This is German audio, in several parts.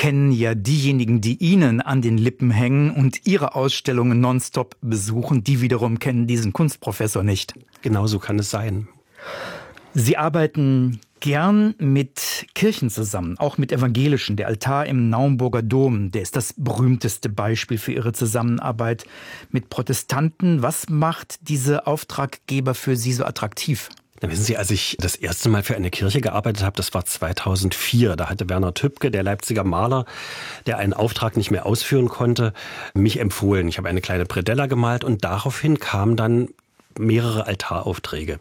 kennen ja diejenigen, die Ihnen an den Lippen hängen und Ihre Ausstellungen nonstop besuchen. Die wiederum kennen diesen Kunstprofessor nicht. Genau so kann es sein. Sie arbeiten gern mit Kirchen zusammen, auch mit evangelischen. Der Altar im Naumburger Dom, der ist das berühmteste Beispiel für Ihre Zusammenarbeit mit Protestanten. Was macht diese Auftraggeber für Sie so attraktiv? Ja, wissen Sie, als ich das erste Mal für eine Kirche gearbeitet habe, das war 2004, da hatte Werner Tübke, der Leipziger Maler, der einen Auftrag nicht mehr ausführen konnte, mich empfohlen. Ich habe eine kleine Predella gemalt und daraufhin kamen dann mehrere Altaraufträge.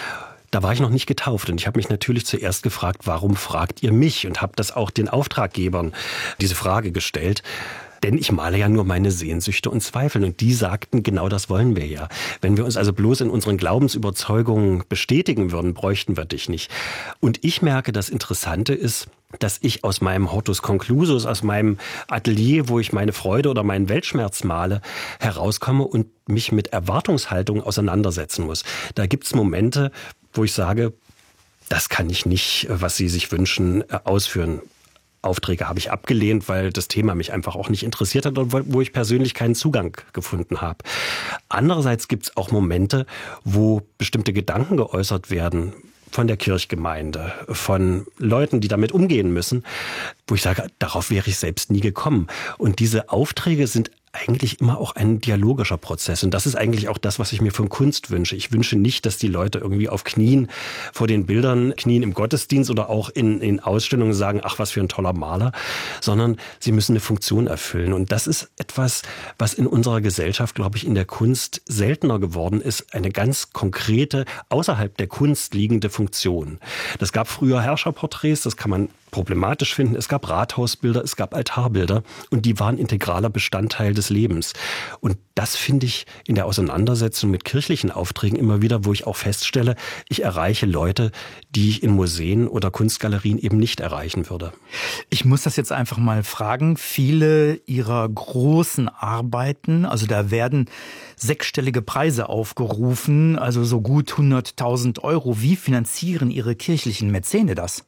Da war ich noch nicht getauft und ich habe mich natürlich zuerst gefragt, warum fragt ihr mich? Und habe das auch den Auftraggebern diese Frage gestellt. Denn ich male ja nur meine Sehnsüchte und Zweifel. Und die sagten, genau das wollen wir ja. Wenn wir uns also bloß in unseren Glaubensüberzeugungen bestätigen würden, bräuchten wir dich nicht. Und ich merke, das Interessante ist, dass ich aus meinem Hortus Conclusus, aus meinem Atelier, wo ich meine Freude oder meinen Weltschmerz male, herauskomme und mich mit Erwartungshaltung auseinandersetzen muss. Da gibt's Momente, wo ich sage, das kann ich nicht, was Sie sich wünschen, ausführen. Aufträge habe ich abgelehnt, weil das Thema mich einfach auch nicht interessiert hat und wo ich persönlich keinen Zugang gefunden habe. Andererseits gibt es auch Momente, wo bestimmte Gedanken geäußert werden von der Kirchgemeinde, von Leuten, die damit umgehen müssen, wo ich sage, darauf wäre ich selbst nie gekommen. Und diese Aufträge sind eigentlich immer auch ein dialogischer Prozess. Und das ist eigentlich auch das, was ich mir von Kunst wünsche. Ich wünsche nicht, dass die Leute irgendwie auf Knien vor den Bildern, knien im Gottesdienst oder auch in Ausstellungen sagen, ach, was für ein toller Maler, sondern sie müssen eine Funktion erfüllen. Und das ist etwas, was in unserer Gesellschaft, glaube ich, in der Kunst seltener geworden ist. Eine ganz konkrete, außerhalb der Kunst liegende Funktion. Das gab früher Herrscherporträts, das kann man problematisch finden. Es gab Rathausbilder, es gab Altarbilder und die waren integraler Bestandteil des Lebens. Und das finde ich in der Auseinandersetzung mit kirchlichen Aufträgen immer wieder, wo ich auch feststelle, ich erreiche Leute, die ich in Museen oder Kunstgalerien eben nicht erreichen würde. Ich muss das jetzt einfach mal fragen. Viele Ihrer großen Arbeiten, also da werden sechsstellige Preise aufgerufen, also so gut 100.000 Euro. Wie finanzieren Ihre kirchlichen Mäzene das?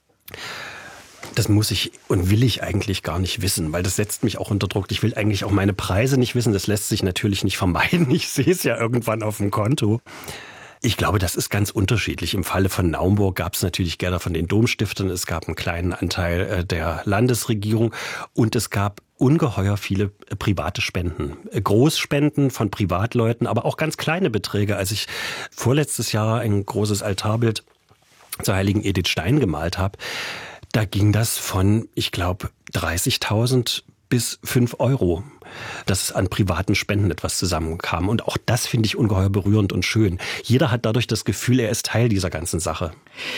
Das muss ich und will ich eigentlich gar nicht wissen, weil das setzt mich auch unter Druck. Ich will eigentlich auch meine Preise nicht wissen. Das lässt sich natürlich nicht vermeiden. Ich sehe es ja irgendwann auf dem Konto. Ich glaube, das ist ganz unterschiedlich. Im Falle von Naumburg gab es natürlich Gelder von den Domstiftern. Es gab einen kleinen Anteil der Landesregierung und es gab ungeheuer viele private Spenden. Großspenden von Privatleuten, aber auch ganz kleine Beträge. Als ich vorletztes Jahr ein großes Altarbild zur heiligen Edith Stein gemalt habe, da ging das von, ich glaube, 30.000 bis 5 Euro, dass an privaten Spenden etwas zusammenkam. Und auch das finde ich ungeheuer berührend und schön. Jeder hat dadurch das Gefühl, er ist Teil dieser ganzen Sache.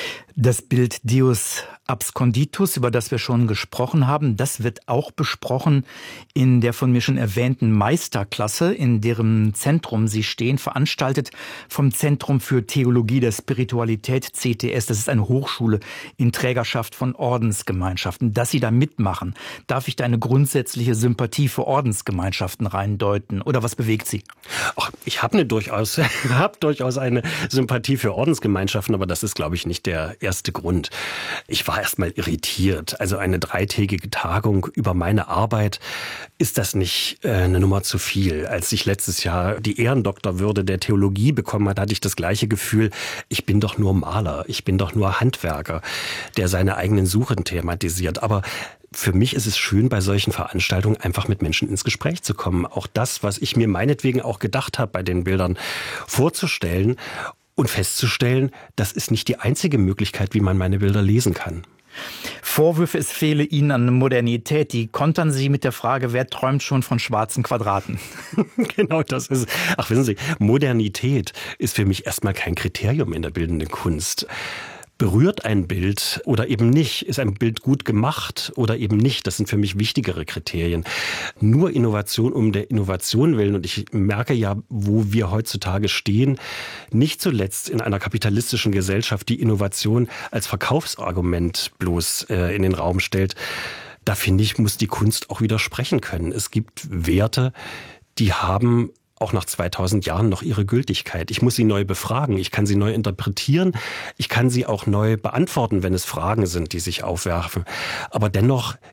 Das Bild Deus Absconditus, über das wir schon gesprochen haben, das wird auch besprochen in der von mir schon erwähnten Meisterklasse, in deren Zentrum Sie stehen, veranstaltet vom Zentrum für Theologie der Spiritualität, CTS. Das ist eine Hochschule in Trägerschaft von Ordensgemeinschaften. Dass Sie da mitmachen, darf ich da eine grundsätzliche Sympathie für Ordensgemeinschaften reindeuten? Oder was bewegt Sie? Ach, ich habe durchaus eine Sympathie für Ordensgemeinschaften, aber das ist, glaube ich, nicht der erste Grund. Ich war erst mal irritiert. Also eine 3-tägige Tagung über meine Arbeit, ist das nicht eine Nummer zu viel? Als ich letztes Jahr die Ehrendoktorwürde der Theologie bekommen hat, hatte ich das gleiche Gefühl, ich bin doch nur Maler, ich bin doch nur Handwerker, der seine eigenen Suchen thematisiert. Aber für mich ist es schön, bei solchen Veranstaltungen einfach mit Menschen ins Gespräch zu kommen. Auch das, was ich mir meinetwegen auch gedacht habe, bei den Bildern vorzustellen und festzustellen, das ist nicht die einzige Möglichkeit, wie man meine Bilder lesen kann. Vorwürfe, es fehle Ihnen an Modernität, die kontern Sie mit der Frage, wer träumt schon von schwarzen Quadraten? Genau, das ist, wissen Sie, Modernität ist für mich erstmal kein Kriterium in der bildenden Kunst. Berührt ein Bild oder eben nicht? Ist ein Bild gut gemacht oder eben nicht? Das sind für mich wichtigere Kriterien. Nur Innovation um der Innovation willen. Und ich merke ja, wo wir heutzutage stehen, nicht zuletzt in einer kapitalistischen Gesellschaft, die Innovation als Verkaufsargument bloß in den Raum stellt. Da finde ich, muss die Kunst auch widersprechen können. Es gibt Werte, die haben auch nach 2000 Jahren noch ihre Gültigkeit. Ich muss sie neu befragen, ich kann sie neu interpretieren, ich kann sie auch neu beantworten, wenn es Fragen sind, die sich aufwerfen. Aber dennoch